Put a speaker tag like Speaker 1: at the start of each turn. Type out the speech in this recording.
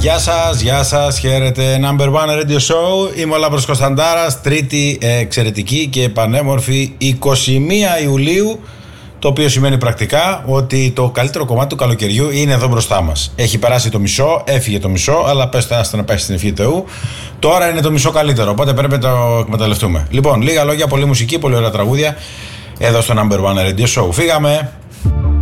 Speaker 1: Γεια σας, χαίρετε. Number One Radio Show. Είμαι ο Λάμπρος Κωνσταντάρας. Τρίτη εξαιρετική και πανέμορφη 21 Ιουλίου. Το οποίο σημαίνει πρακτικά ότι το καλύτερο κομμάτι του καλοκαιριού είναι εδώ μπροστά μας. Έχει περάσει το μισό, έφυγε το μισό, αλλά πέστε να πέσει στην ευχή Θεού. Τώρα είναι το μισό καλύτερο, οπότε πρέπει να το εκμεταλλευτούμε. Λοιπόν, λίγα λόγια, πολλή μουσική, πολύ ωραία τραγούδια εδώ στο Number One Radio Show. Φύγαμε!